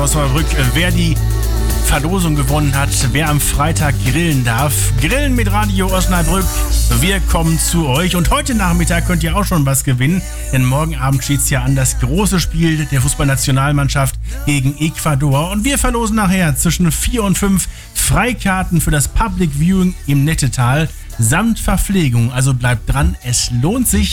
Radio Osnabrück, wer die Verlosung gewonnen hat, wer am Freitag grillen darf. Grillen mit Radio Osnabrück. Wir kommen zu euch und heute Nachmittag könnt ihr auch schon was gewinnen, denn morgen Abend steht es ja an, das große Spiel der Fußballnationalmannschaft gegen Ecuador und wir verlosen nachher zwischen 4 und 5 Freikarten für das Public Viewing im Nettetal samt Verpflegung. Also bleibt dran, es lohnt sich.